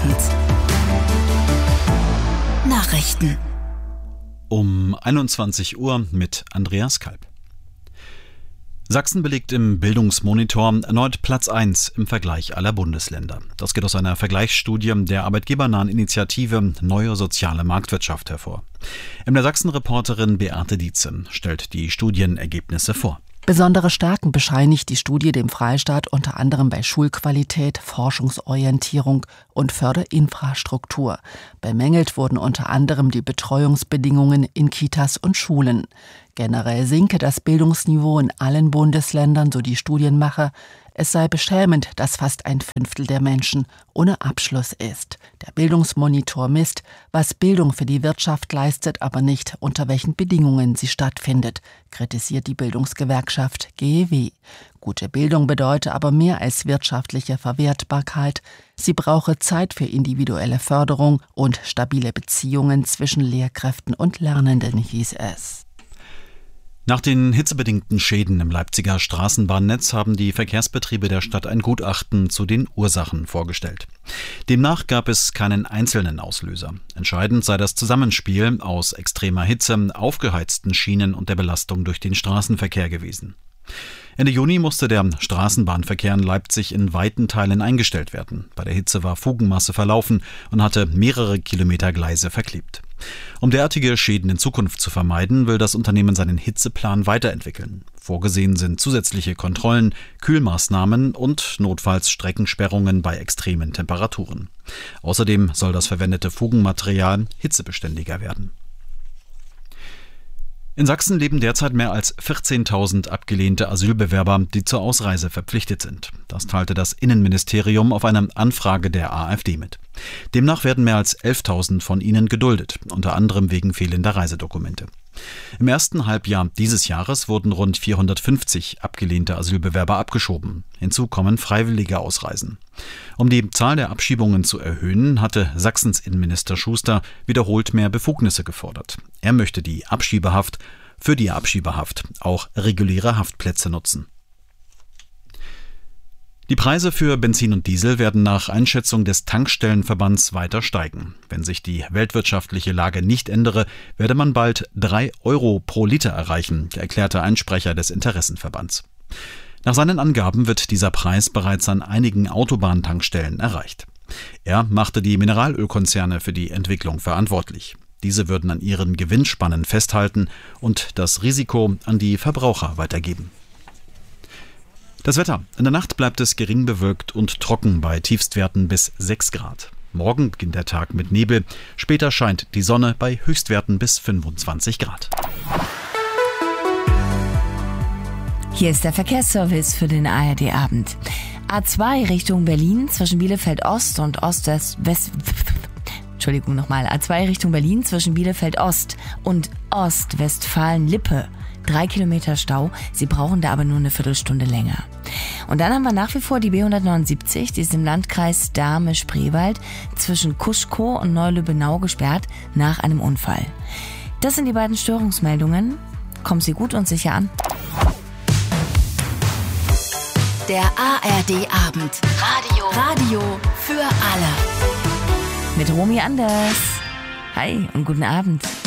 Abend. Nachrichten. Um 21 Uhr mit Andreas Kalb. Sachsen belegt im Bildungsmonitor erneut Platz 1 im Vergleich aller Bundesländer. Das geht aus einer Vergleichsstudie der arbeitgebernahen Initiative Neue Soziale Marktwirtschaft hervor. MDR Sachsen-Reporterin Beate Dietze stellt die Studienergebnisse vor. Besondere Stärken bescheinigt die Studie dem Freistaat unter anderem bei Schulqualität, Forschungsorientierung und Förderinfrastruktur. Bemängelt wurden unter anderem die Betreuungsbedingungen in Kitas und Schulen. Generell sinke das Bildungsniveau in allen Bundesländern, so die Studienmacher. Es sei beschämend, dass fast ein Fünftel der Menschen ohne Abschluss ist. Der Bildungsmonitor misst, was Bildung für die Wirtschaft leistet, aber nicht, unter welchen Bedingungen sie stattfindet, kritisiert die Bildungsgewerkschaft GEW. Gute Bildung bedeute aber mehr als wirtschaftliche Verwertbarkeit. Sie brauche Zeit für individuelle Förderung und stabile Beziehungen zwischen Lehrkräften und Lernenden, hieß es. Nach den hitzebedingten Schäden im Leipziger Straßenbahnnetz haben die Verkehrsbetriebe der Stadt ein Gutachten zu den Ursachen vorgestellt. Demnach gab es keinen einzelnen Auslöser. Entscheidend sei das Zusammenspiel aus extremer Hitze, aufgeheizten Schienen und der Belastung durch den Straßenverkehr gewesen. Ende Juni musste der Straßenbahnverkehr in Leipzig in weiten Teilen eingestellt werden. Bei der Hitze war Fugenmasse verlaufen und hatte mehrere Kilometer Gleise verklebt. Um derartige Schäden in Zukunft zu vermeiden, will das Unternehmen seinen Hitzeplan weiterentwickeln. Vorgesehen sind zusätzliche Kontrollen, Kühlmaßnahmen und notfalls Streckensperrungen bei extremen Temperaturen. Außerdem soll das verwendete Fugenmaterial hitzebeständiger werden. In Sachsen leben derzeit mehr als 14.000 abgelehnte Asylbewerber, die zur Ausreise verpflichtet sind. Das teilte das Innenministerium auf einer Anfrage der AfD mit. Demnach werden mehr als 11.000 von ihnen geduldet, unter anderem wegen fehlender Reisedokumente. Im ersten Halbjahr dieses Jahres wurden rund 450 abgelehnte Asylbewerber abgeschoben. Hinzu kommen freiwillige Ausreisen. Um die Zahl der Abschiebungen zu erhöhen, hatte Sachsens Innenminister Schuster wiederholt mehr Befugnisse gefordert. Er möchte für die Abschiebehaft auch reguläre Haftplätze nutzen. Die Preise für Benzin und Diesel werden nach Einschätzung des Tankstellenverbands weiter steigen. Wenn sich die weltwirtschaftliche Lage nicht ändere, werde man bald 3 Euro pro Liter erreichen, erklärte ein Sprecher des Interessenverbands. Nach seinen Angaben wird dieser Preis bereits an einigen Autobahntankstellen erreicht. Er machte die Mineralölkonzerne für die Entwicklung verantwortlich. Diese würden an ihren Gewinnspannen festhalten und das Risiko an die Verbraucher weitergeben. Das Wetter. In der Nacht bleibt es gering bewölkt und trocken bei Tiefstwerten bis 6 Grad. Morgen beginnt der Tag mit Nebel. Später scheint die Sonne bei Höchstwerten bis 25 Grad. Hier ist der Verkehrsservice für den ARD-Abend. A2 Richtung Berlin zwischen Bielefeld Ost und A2 Richtung Berlin zwischen Bielefeld Ost und Ostwestfalen-Lippe. 3 Kilometer Stau, Sie brauchen da aber nur eine Viertelstunde länger. Und dann haben wir nach wie vor die B179, die ist im Landkreis Dahme-Spreewald zwischen Kuschkow und Neulübbenau gesperrt nach einem Unfall. Das sind die beiden Störungsmeldungen. Kommen Sie gut und sicher an. Der ARD-Abend. Radio für alle. Mit Romy Anders. Hi und guten Abend.